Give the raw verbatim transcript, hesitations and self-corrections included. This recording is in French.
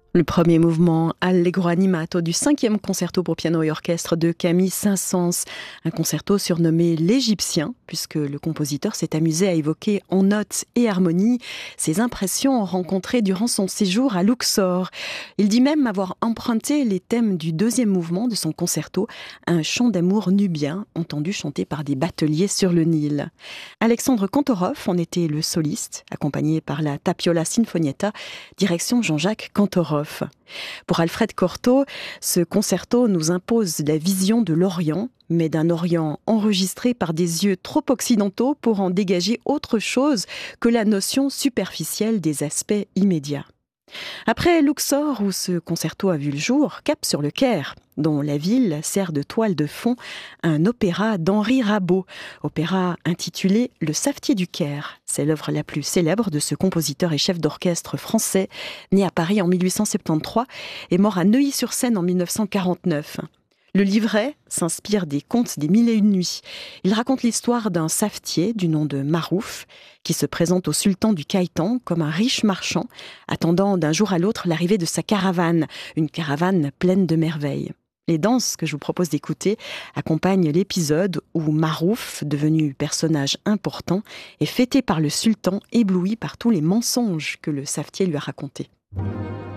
Le premier mouvement Allegro animato du cinquième concerto pour piano et orchestre de Camille Saint-Saëns, un concerto surnommé l'Égyptien, puisque le compositeur s'est amusé à évoquer en notes et harmonies ses impressions rencontrées durant son séjour à Luxor. Il dit même avoir emprunté les thèmes du deuxième mouvement de son concerto, un chant d'amour nubien entendu chanté par des bateliers sur le Nil. Alexandre Kantorov en était le soliste, accompagné par la Tapiola Sinfonietta, direction Jean-Jacques Kantorov. Pour Alfred Cortot, ce concerto nous impose la vision de l'Orient, mais d'un Orient enregistré par des yeux trop occidentaux pour en dégager autre chose que la notion superficielle des aspects immédiats. Après Luxor, où ce concerto a vu le jour, cap sur le Caire, dont la ville sert de toile de fond un opéra d'Henri Rabault, opéra intitulé « Le Savetier du Caire ». C'est l'œuvre la plus célèbre de ce compositeur et chef d'orchestre français, né à Paris en mille huit cent soixante-treize et mort à Neuilly-sur-Seine en mille neuf cent quarante-neuf. Le livret s'inspire des contes des Mille et une nuits. Il raconte l'histoire d'un savetier du nom de Marouf qui se présente au sultan du Caïtan comme un riche marchand, attendant d'un jour à l'autre l'arrivée de sa caravane, une caravane pleine de merveilles. Les danses que je vous propose d'écouter accompagnent l'épisode où Marouf, devenu personnage important, est fêté par le sultan, ébloui par tous les mensonges que le savetier lui a racontés.